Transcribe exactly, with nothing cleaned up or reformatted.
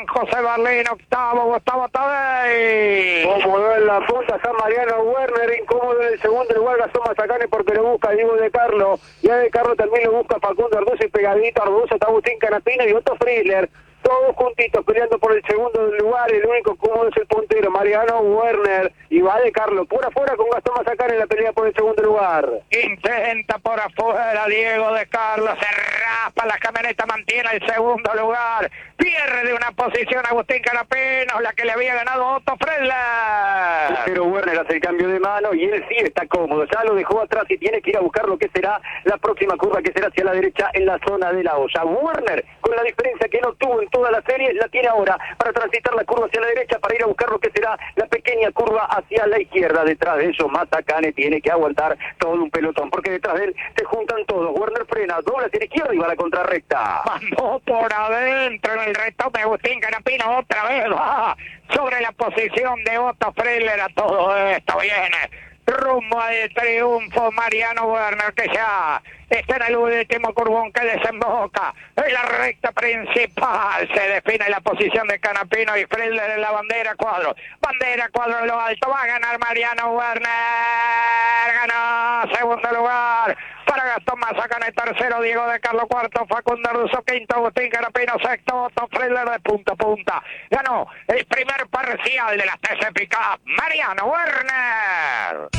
Juan José Berlín, octavo, Gustavo Tadei. Como en la punta está Mariano Werner, incómodo en el segundo lugar, Gastón Mazacane porque lo busca Diego de Carlo, ya de Carlo también lo busca Facundo Arduzo y pegadito a Arduzo está Agustín Canapino y Otto Friedler. Todos juntitos peleando por el segundo lugar, el único cómodo es el puntero, Mariano Werner, y va de Carlo por afuera con Gastón Mazacane en la pelea por el segundo lugar. Intenta por afuera Diego de Carlos, se raspa la camioneta, mantiene el segundo lugar, pierde una posición Agustín Canapino, la que le había ganado Otto Friedler. Pero Werner hace el cambio de mano y él sí está cómodo, ya lo dejó atrás y tiene que ir a buscar lo que será la próxima curva, que será hacia la derecha en la zona de la olla. Werner, con la diferencia que no tuvo en toda la serie, la tiene ahora para transitar la curva hacia la derecha, para ir a buscar lo que será la pequeña curva hacia la izquierda. Detrás de eso Mazacane tiene que aguantar todo un pelotón, porque detrás de él se juntan todos. Werner frena, dobla hacia la izquierda y va a la contrarrecta. Mandó por adentro en el retome Agustín Canapino, otra vez va sobre la posición de Otto Friedler. A todo esto viene rumbo al triunfo Mariano Werner, que ya está en el último curvón que desemboca en la recta principal. Se define la posición de Canapino y Friedler en la bandera cuadro. Bandera cuadro en lo alto. Va a ganar Mariano Werner. Ganó segundo lugar para Gastón Mazacane, tercero Diego de Carlo, cuarto Facundo Arduzo, quinto Agustín Canapino, sexto Otto Friedler. De punta a punta ganó el primer parcial de las T C Pickup Mariano Werner.